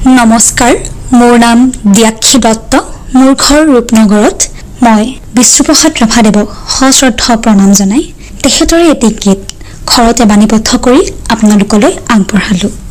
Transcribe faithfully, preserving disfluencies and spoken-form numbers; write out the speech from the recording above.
নমস্কাৰ, মোৰ নাম দিয়াক্ষী দত্ত। মোৰ ঘৰ ৰূপনগৰত। মই বিশ্বপ্ৰসাদ ৰাভাদেৱক সশ্ৰদ্ধা প্ৰণাম জনাই তেখেতৰে এটি গীত ঘৰতে বাণীবদ্ধ কৰি আপোনালোকলৈ আগবঢ়ালোঁ।